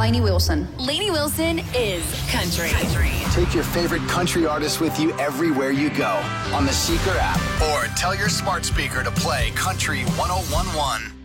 Lainey Wilson. Lainey Wilson is country. Take your favorite country artists with you everywhere you go on the Seeker app or tell your smart speaker to play Country 101.1.